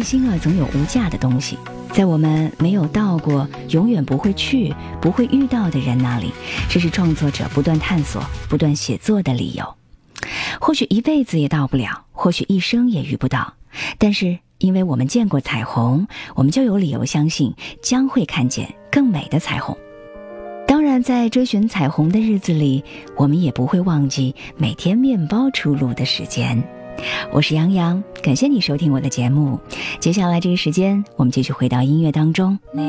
内心总有无价的东西，在我们没有到过、永远不会去、不会遇到的人那里，这是创作者不断探索、不断写作的理由。或许一辈子也到不了，或许一生也遇不到，但是因为我们见过彩虹，我们就有理由相信将会看见更美的彩虹。当然，在追寻彩虹的日子里，我们也不会忘记每天面包出炉的时间。我是杨洋，感谢你收听我的节目。接下来这个时间，我们继续回到音乐当中。